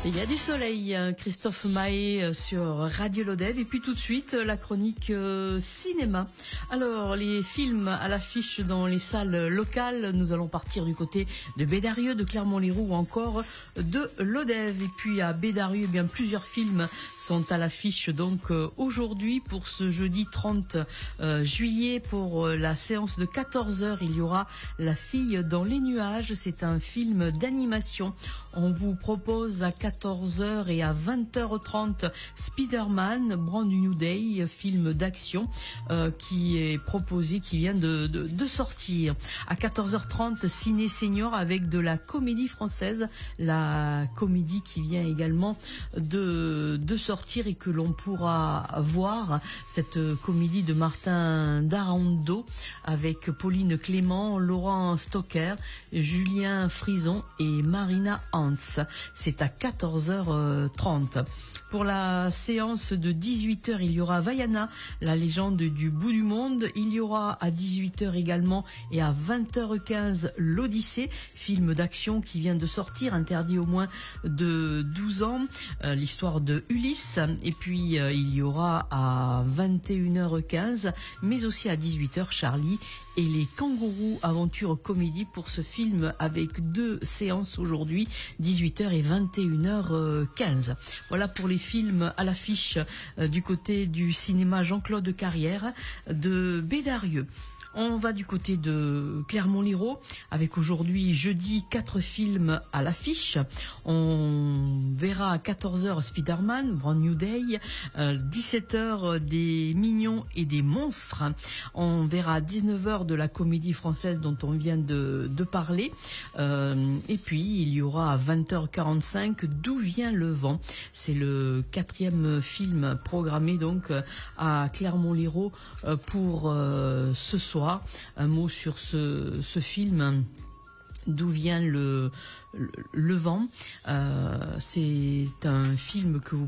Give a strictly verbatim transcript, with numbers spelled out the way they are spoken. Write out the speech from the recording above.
Il y a du soleil, Christophe Mahé sur Radio Lodève, et puis tout de suite la chronique euh, cinéma. Alors les films à l'affiche dans les salles locales, nous allons partir du côté de Bédarieux, de Clermont-Lérault ou encore de Lodève. Et puis à Bédarieux, eh bien plusieurs films sont à l'affiche donc euh, aujourd'hui pour ce jeudi trente euh, juillet pour euh, la séance de quatorze heures. Il y aura La fille dans les nuages, c'est un film d'animation. On vous propose à quatorze heures et à vingt heures trente Spider-Man Brand New Day, film d'action euh, qui est proposé, qui vient de, de, de sortir. À quatorze heures trente Ciné Senior avec de la comédie française, la comédie qui vient également de, de sortir et que l'on pourra voir, cette comédie de Martin Darando avec Pauline Clément, Laurent Stocker, Julien Frison et Marina Hans. C'est à quatorze heures trente. Pour la séance de dix-huit heures, il y aura Vaiana, la légende du bout du monde. Il y aura à dix-huit heures également et à vingt heures quinze l'Odyssée, film d'action qui vient de sortir, interdit au moins de douze ans, euh, l'histoire de Ulysse. Et puis euh, il y aura à vingt et une heures quinze, mais aussi à dix-huit heures, Charlie et les kangourous, aventure comédie pour ce film avec deux séances aujourd'hui, dix-huit heures et vingt et une heures quinze. Voilà pour les films à l'affiche euh, du côté du cinéma Jean-Claude Carrière de Bédarieux. On va du côté de Clermont-Lérault avec aujourd'hui jeudi quatre films à l'affiche. On verra à quatorze heures Spider-Man Brand New Day, euh, dix-sept heures des Mignons et des Monstres. On verra à dix-neuf heures de la comédie française dont on vient de, de parler. Euh, et puis il y aura à vingt heures quarante-cinq D'où vient le vent. C'est le quatrième film programmé donc à Clermont-Lérault pour euh, ce soir. Un mot sur ce, ce film, D'où vient le, le, le vent. Euh, c'est un film que vous